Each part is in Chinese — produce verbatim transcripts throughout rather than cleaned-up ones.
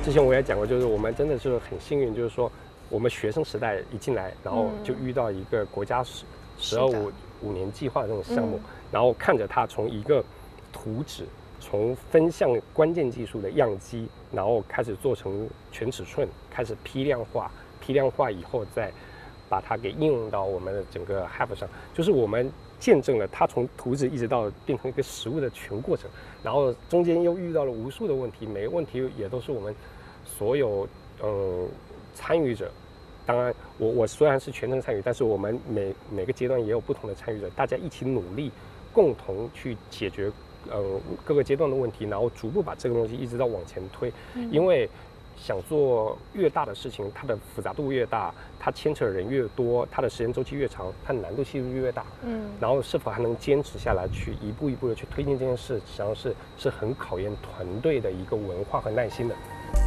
之前我也讲过，就是我们真的是很幸运，就是说我们学生时代一进来，然后就遇到一个国家十十二五五年计划这种项目，嗯、然后看着它从一个图纸，从分项关键技术的样机，然后开始做成全尺寸，开始批量化，批量化以后再把它给应用到我们的整个 H A B 上，就是我们见证了它从图纸一直到变成一个实物的全过程，然后中间又遇到了无数的问题，每个问题也都是我们所有嗯参与者。当然我我虽然是全程参与，但是我们每每个阶段也有不同的参与者，大家一起努力，共同去解决呃各个阶段的问题，然后逐步把这个东西一直到往前推，嗯、因为想做越大的事情，它的复杂度越大，它牵扯人越多，它的时间周期越长，它难度系数越大。嗯，然后是否还能坚持下来，去一步一步的去推进这件事，实际上是是很考验团队的一个文化和耐心的。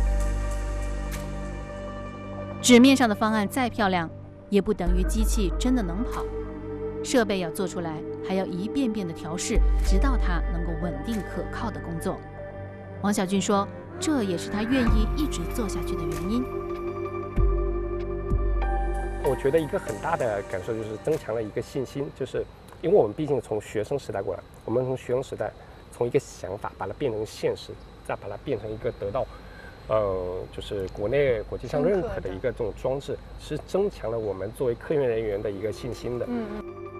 纸面上的方案再漂亮，也不等于机器真的能跑。设备要做出来，还要一遍遍的调试，直到它能够稳定可靠的工作。王小俊说，这也是他愿意一直做下去的原因。 我觉得一个很大的感受就是增强了一个信心，就是因为我们毕竟从学生时代过来，我们从学生时代从一个想法把它变成现实，再把它变成一个得到呃就是国内国际上认可的一个这种装置，是增强了我们作为科研人员的一个信心的。嗯。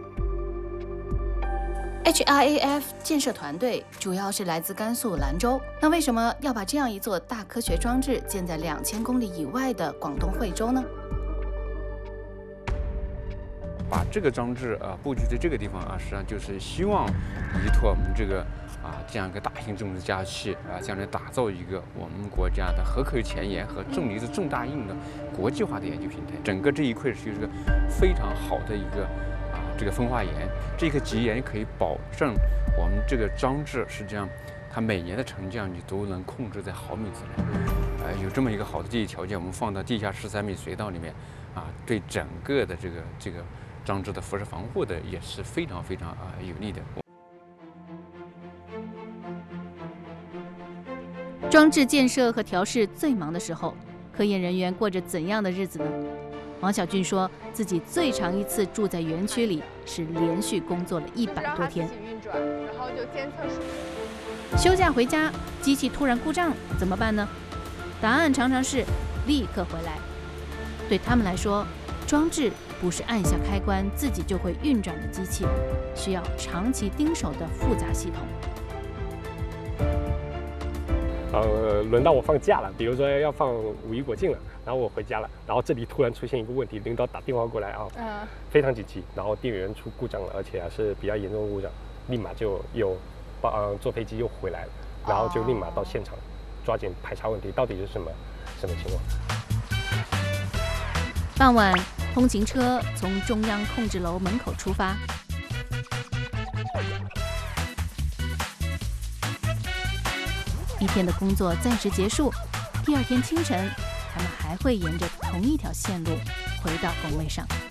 H R A F 建设团队主要是来自甘肃兰州，那为什么要把这样一座大科学装置建在两千公里以外的广东惠州呢？ 把这个装置啊布局在这个地方啊，实际上就是希望依托我们这个啊这样一个大型重力加器啊，将来打造一个我们国家的核科学前沿和重离子重大应的国际化的研究平台。整个这一块是一个非常好的一个。这个分化岩，这个极岩可以保证我们这个装置实际上它每年的沉降你都能控制在毫米之内。呃，有这么一个好的地理条件，我们放到地下十三米隧道里面，啊，对整个的这个这个装置的辐射防护的也是非常非常啊有利的。 装置建设和调试最忙的时候，科研人员过着怎样的日子呢？王小俊说，自己最长一次住在园区里是连续工作了一百多天。 然后就监测数。 休假回家，机器突然故障怎么办呢？答案常常是立刻回来。对他们来说，装置不是按下开关自己就会运转的机器，需要长期盯守的复杂系统。 呃，轮到我放假了，比如说要放五一国庆了，然后我回家了，然后这里突然出现一个问题，领导打电话过来啊，嗯，非常紧急，然后电源出故障了，而且还是比较严重的故障，立马就又呃坐飞机又回来了，然后就立马到现场，抓紧排查问题到底是什么什么情况。 傍晚，通勤车从中央控制楼门口出发。一天的工作暂时结束，第二天清晨，他们还会沿着同一条线路回到工位上。